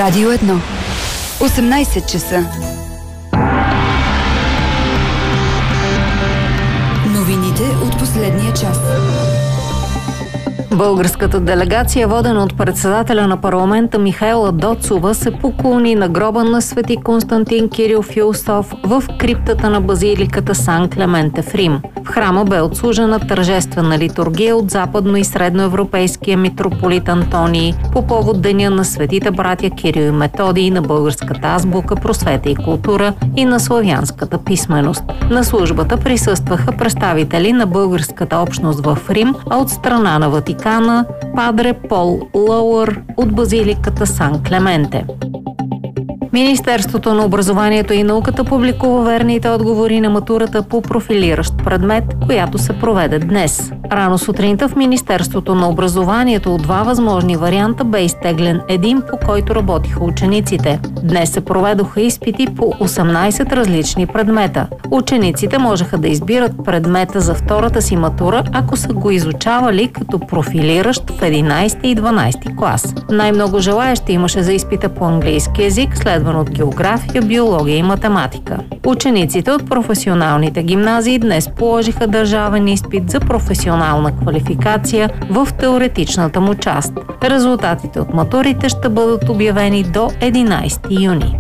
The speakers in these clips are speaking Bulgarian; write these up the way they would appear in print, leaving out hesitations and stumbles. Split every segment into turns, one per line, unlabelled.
Радио 1. 18 часа. Новините от последния час.
Българската делегация, водена от председателя на парламента Михаела Доцова, се поклони на гроба на свети Константин Кирил Философ в криптата на базиликата Сан Клементе в Рим. В храма бе отслужена тържествена литургия от западно- и средноевропейския митрополит Антоний по повод Деня на светите братя Кирил и Методий, на българската азбука, просвета и култура и на славянската писменост. На службата присъстваха представители на българската общност в Рим, а от страна на Ватикана падре Пол Лоуър от базиликата Сан Клементе. Министерството на образованието и науката публикува верните отговори на матурата по профилиращ предмет, която се проведе днес. Рано сутринта в Министерството на образованието от два възможни варианта бе изтеглен един, по който работиха учениците. Днес се проведоха изпити по 18 различни предмета. Учениците можеха да избират предмета за втората си матура, ако са го изучавали като профилиращ в 11 и 12 клас. Най-много желаещи имаше за изпита по английски език, следван от география, биология и математика. Учениците от професионалните гимназии днес положиха държавен изпит за професионална квалификация в теоретичната му част. Резултатите от матурите ще бъдат обявени до 11 юни.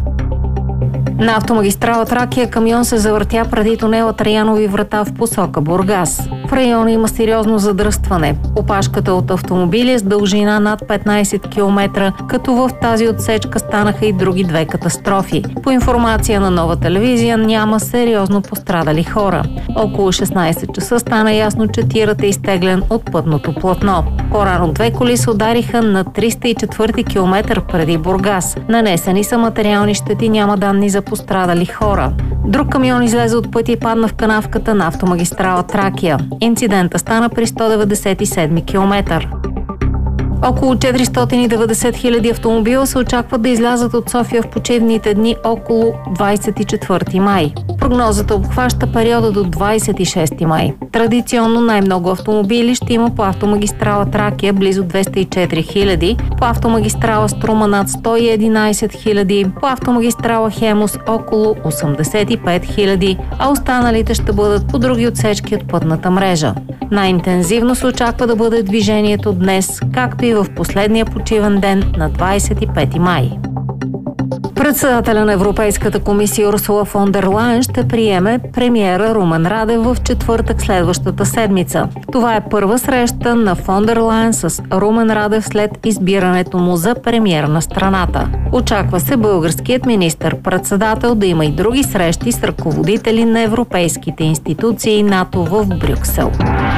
На автомагистрала Тракия камион се завъртя преди тунела Траянови врата в посока Бургас. В района има сериозно задръстване. Опашката от автомобили е с дължина над 15 км, като в тази отсечка станаха и други две катастрофи. По информация на Нова телевизия няма сериозно пострадали хора. Около 16 часа стана ясно, че тирът е изтеглен от пътното платно. По-рано две коли се удариха на 304 км преди Бургас. Нанесени са материални щети, няма данни за пострадали хора. Друг камион излезе от пътя и падна в канавката на автомагистрала Тракия. Инцидента стана при 197 км. Около 490 хиляди автомобила се очакват да излязат от София в почивните дни около 24 май. Прогнозата обхваща периода до 26 май. Традиционно най-много автомобили ще има по автомагистрала Тракия, близо 204 хиляди, по автомагистрала Струма над 111 хиляди, по автомагистрала Хемус около 85 хиляди, а останалите ще бъдат по други отсечки от пътната мрежа. Най-интензивно се очаква да бъде движението днес, както и в последния почивен ден на 25 май. Председателя на Европейската комисия Урсула фон дер Лайен ще приеме премиера Румен Радев в четвъртък следващата седмица. Това е първа среща на фон дер Лайен с Румен Радев след избирането му за премиер на страната. Очаква се българският министър-председател да има и други срещи с ръководители на европейските институции и НАТО в Брюксел.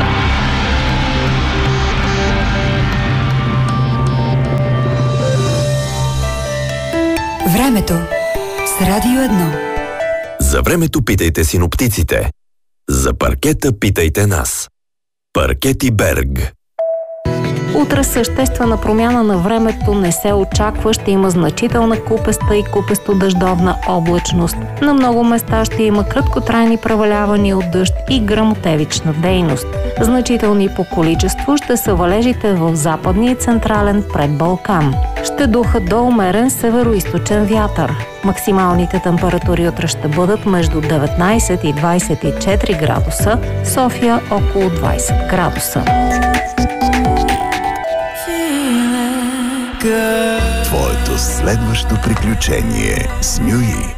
Времето с Радио 1.
За времето питайте синоптиците. За паркета питайте нас. Паркети Берг.
Утре съществена промяна на времето не се очаква. Ще има значителна купеста и купесто-дъждовна облачност. На много места ще има краткотрайни превалявания от дъжд и гръмотевична дейност. Значителни по количество ще са валежите в западния и централен предбалкан. Ще духа до умерен североизточен вятър. Максималните температури утре ще бъдат между 19 и 24 градуса, София около 20 градуса.
Твоето следващо приключение с Мюи.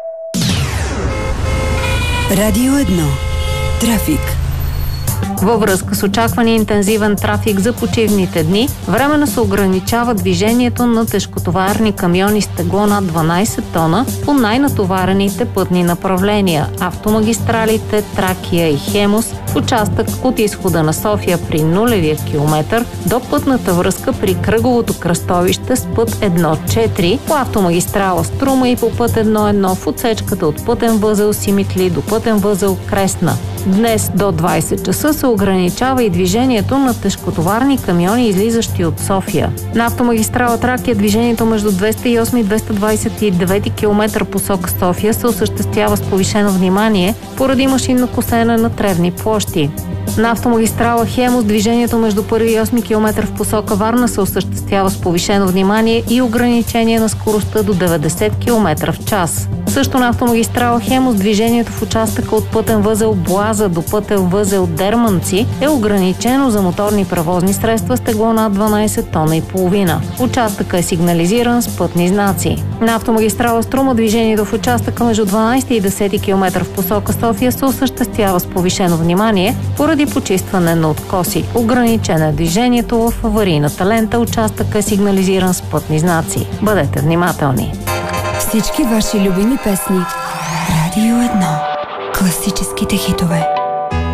Радио 1. Трафик.
Във връзка с очаквания интензивен трафик за почивните дни, временно се ограничава движението на тежкотоварни камиони с тегло над 12 тона по най-натоварените пътни направления – автомагистралите Тракия и Хемус, участък от изхода на София при нулевия километър до пътната връзка при кръговото кръстовище с път 1.4, по автомагистрала Струма и по път 1.1 в отсечката от пътен възел Симитли до пътен възел Кресна. Днес до 20 часа се ограничава и движението на тежкотоварни камиони, излизащи от София. На автомагистрала Тракия движението между 208 и 229 км посока София се осъществява с повишено внимание поради машинно косене на тревни площи. На автомагистрала Хемус движението между 1 и 8 км в посока Варна се осъществява с повишено внимание и ограничение на скоростта до 90 км в час. Също на автомагистрала Хемус движението в участъка от пътен възел Боаза до пътен възел Дерманци е ограничено за моторни превозни средства с тегло над 12 тона и половина. Участъка е сигнализиран с пътни знаци. На автомагистрала Струма движението в участъка между 12 и 10 км в посока София се осъществява с повишено внимание поради почистване на откоси. Ограничено е движението в аварийната лента. Участъка е сигнализиран с пътни знаци. Бъдете внимателни!
Всички ваши любими песни. Радио 1. Класическите хитове.